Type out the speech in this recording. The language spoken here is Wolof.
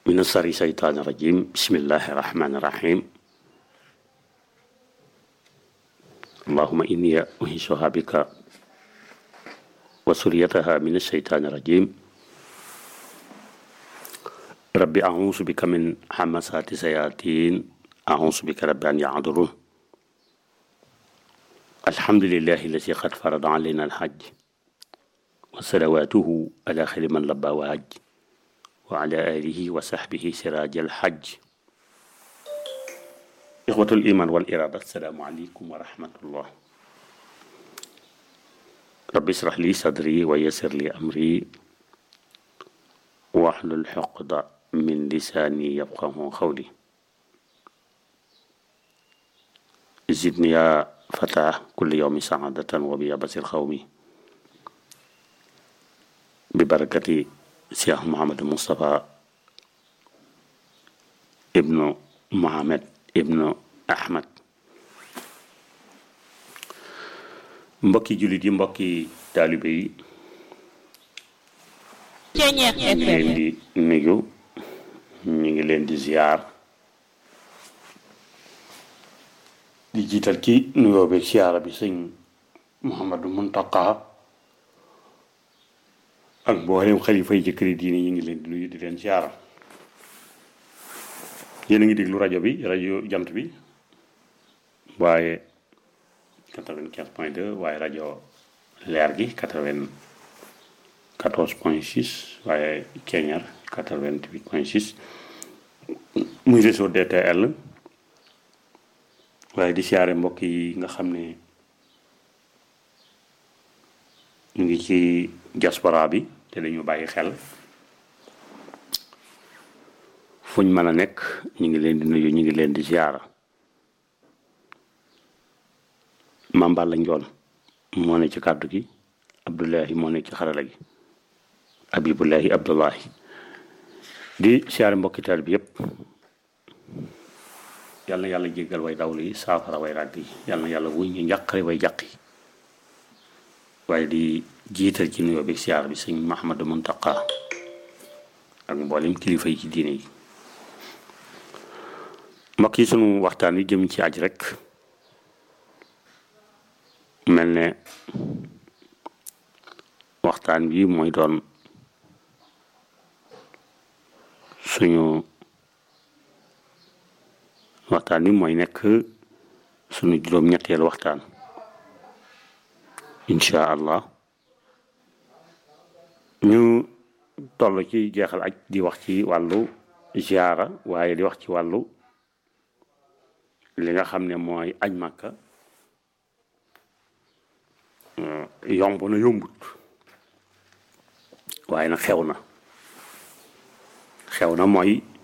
من الشيطان الرجيم بسم الله الرحمن الرحيم اللهم إني أعيذها بك وذريتها من الشيطان الرجيم رب أعوذ بك من همزات الشياطين أعوذ بك رب أن يحضرون الحمد لله الذي قد فرض علينا الحج وصلواته على خير من لبى وحج وعلى آله وصحبه سراج الحج إخوة الإيمان والإرادة السلام عليكم ورحمة الله رب اشرح لي صدري ويسر لي أمري واحلل عقدة من لساني يفقهوا قولي زدني يا فتاة كل يوم سعادة وبيابس القوم ببركة Cheikh Mouhamadou Moustapha ibnu Mohamed ibnu Ahmad mbokki jullit yi mbokki taalibe yi ñu leen di nuyu ñu ngi leen di ziar di jiital ci nuyoo bi ziara bi sëñ Mouhamadou Mountakha ak mboolem xalifa yi ci këri diine yi ngi leen di nuyu di leen ziara yéen a ngi déglu rajo bi rajo jant bi waaye 95.2 waaye rajo leer gi 94.6 waaye Keñar 88.6 muy réseau DTL waaye di ziare mbokk yi nga xam ne ñu ngi ci diaspora bi te dañu bàyyi xel fuñ mën a nekk ñu ngi leen di nuyu ñu ngi leen di ziara Mambal la Njoon moo ne ci kàddu gi Abdullahi moo ne ci xarala gi Abibullahi Abdullahi di ziare mbokki taal bi yépp yal na yàlla jéggal way dawlu yi saafara way ràgg yi yal na yàlla wuñ ñu njàqare way jàq yi waaye di jiital ci nuyoo bi siyaar bi sëñ Mouhamadou Mountakha ak mboolem kilifa yi ci diine yi mbokk yi sunu waxtaan wi jëm ci aj rek mel ne waxtaan wi mooy doon suñu waxtaan wi mooy nekk suñu juróom-ñetteelu waxtaan incha allah ñu toll ci jeexal aj di wax ci wàllu ziara waaye di wax ci wàllu li nga xam ne mooy aj màkka yomb na yombut waaye nag xew na mooy